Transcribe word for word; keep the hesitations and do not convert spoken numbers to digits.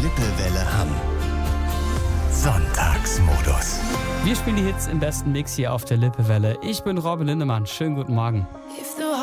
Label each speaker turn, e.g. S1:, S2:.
S1: Lippewelle Hamm. Sonntagsmodus.
S2: Wir spielen die Hits im besten Mix hier auf der Lippewelle. Ich bin Robin Lindemann. Schönen guten Morgen.
S3: If the